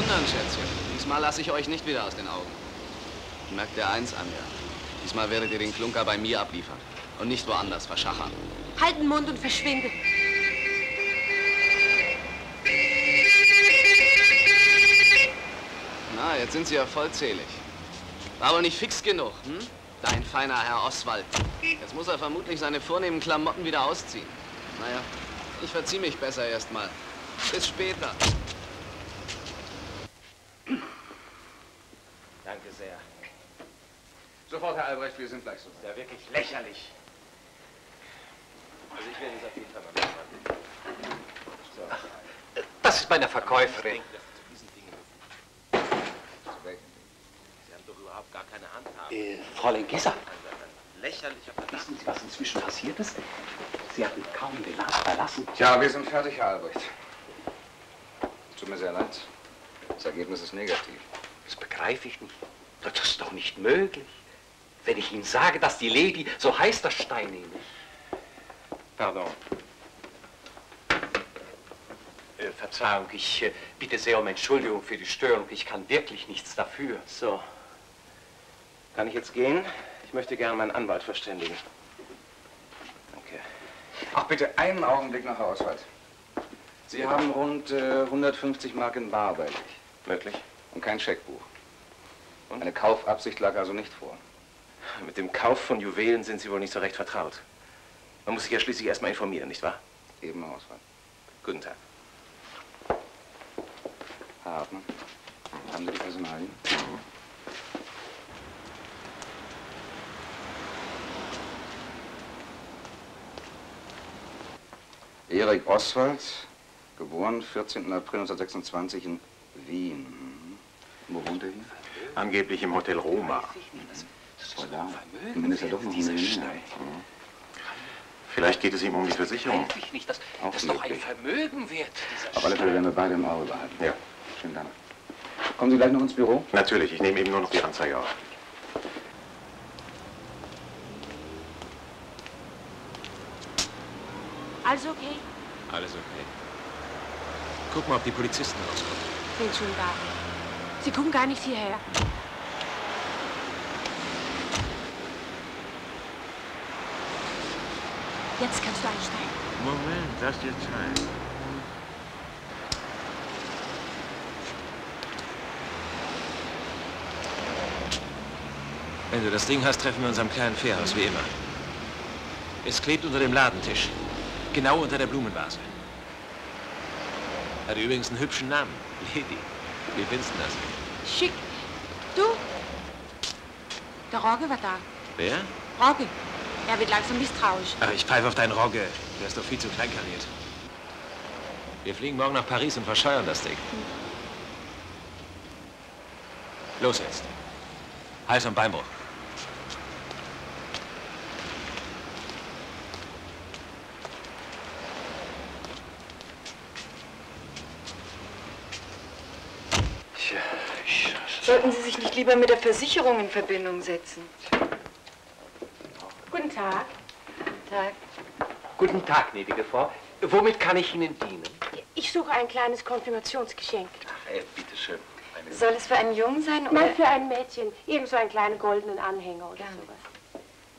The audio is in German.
wundern, Schätzchen. Diesmal lasse ich euch nicht wieder aus den Augen. Merkt ihr eins an, ja. Diesmal werdet ihr den Klunker bei mir abliefern. Und nicht woanders verschachern. Halt den Mund und verschwinde. Na, jetzt sind sie ja vollzählig. War aber nicht fix genug, hm? Dein feiner Herr Oswald. Jetzt muss er vermutlich seine vornehmen Klamotten wieder ausziehen. Naja, ich verzieh mich besser erstmal. Bis später. Danke sehr. Sofort, Herr Albrecht, wir sind gleich so. Das ist ja wirklich lächerlich. Also ich werde es auf jeden Fall mal mitmachen. So. Das ist meine Verkäuferin. Sie haben doch überhaupt gar keine Handhabe. Fräulein Gesser. Lächerlicher Verdacht. Wissen Sie, was inzwischen passiert ist? Sie hatten kaum den Laden verlassen. Ja, wir sind fertig, Herr Albrecht. Tut mir sehr leid. Das Ergebnis ist negativ. Das begreife ich nicht. Das ist doch nicht möglich. Wenn ich Ihnen sage, dass die Lady, so heißt das Stein nämlich. Pardon. Verzeihung, ich bitte sehr um Entschuldigung für die Störung. Ich kann wirklich nichts dafür. So. Kann ich jetzt gehen? Ich möchte gerne meinen Anwalt verständigen. Danke. Ach, bitte einen Augenblick noch, Herr Oswald. Sie haben rund 150 Mark in Bar bei sich. Möglich? Und kein Scheckbuch. Und? Eine Kaufabsicht lag also nicht vor. Mit dem Kauf von Juwelen sind Sie wohl nicht so recht vertraut. Man muss sich ja schließlich erstmal informieren, nicht wahr? Eben, Herr Oswald. Guten Tag. Herr Hartmann, haben Sie die Personalien? Erik Oswald, geboren 14. April 1926 in Wien. Wo wohnt er hier? Angeblich im Hotel Roma. Oh, da. Zumindest ist er doch noch ein Millionär. Vielleicht geht es ihm um die Versicherung. Weiß ich nicht, das ist doch ein Vermögen wert, dieser Auf alle Fälle werden wir beide im Auge behalten. Ja. Schönen Dank. Kommen Sie gleich noch ins Büro? Natürlich, ich nehme eben nur noch die Anzeige auf. Alles okay? Alles okay. Guck mal, ob die Polizisten rauskommen. Sind schon da. Sie gucken gar nicht hierher. Jetzt kannst du einsteigen. Moment, lass dir Zeit. Wenn du das Ding hast, treffen wir uns am kleinen Fährhaus, wie immer. Es klebt unter dem Ladentisch. Genau unter der Blumenvase. Hat übrigens einen hübschen Namen. Lady. Wie findest du das? Schick. Du? Der Rogge war da. Wer? Rogge. Er wird langsam misstrauisch. Ach, ich pfeife auf deinen Rogge. Du hast doch viel zu kleinkariert. Wir fliegen morgen nach Paris und verscheuern das Ding. Los jetzt. Hals- und Beinbruch. Sollten Sie sich nicht lieber mit der Versicherung in Verbindung setzen? Guten Tag. Guten Tag. Guten Tag, gnädige Frau. Womit kann ich Ihnen dienen? Ich suche ein kleines Konfirmationsgeschenk. Ach, bitteschön. Soll es für einen Jungen sein oder? Nein, für ein Mädchen. Irgend so einen kleinen goldenen Anhänger oder Gerne. sowas.